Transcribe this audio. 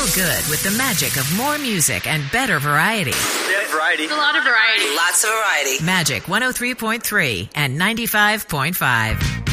Feel good with the magic of more music and better variety. Yeah, variety. A lot of variety. Lots of variety. Magic 103.3 and 95.5.